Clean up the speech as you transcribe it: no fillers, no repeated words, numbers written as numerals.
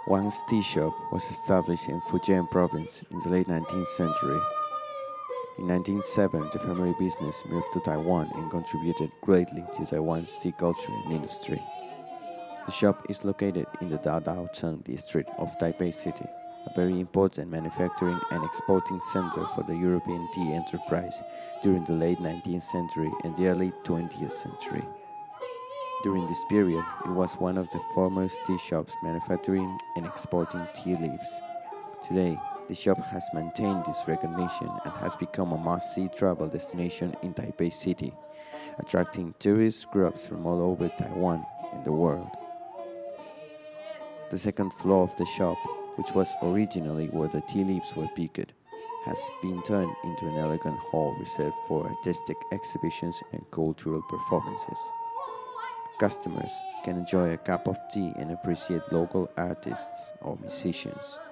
Wang's tea shop was established in Fujian province in the late 19th century. In 1907, the family business moved to Taiwan and contributed greatly to Taiwan's tea culture and industry. The shop is located in the Dadaocheng district of Taipei City, a very important manufacturing and exporting center for the European tea enterprise during the late 19th century and the early 20th century. During this period, it was one of the foremost tea shops manufacturing and exporting tea leaves. Today, the shop has maintained this recognition and has become a must-see travel destination in Taipei City, attracting tourist groups from all over Taiwan and the world. The second floor of the shop, which was originally where the tea leaves were picked, has been turned into an elegant hall reserved for artistic exhibitions and cultural performances. Customers can enjoy a cup of tea and appreciate local artists or musicians.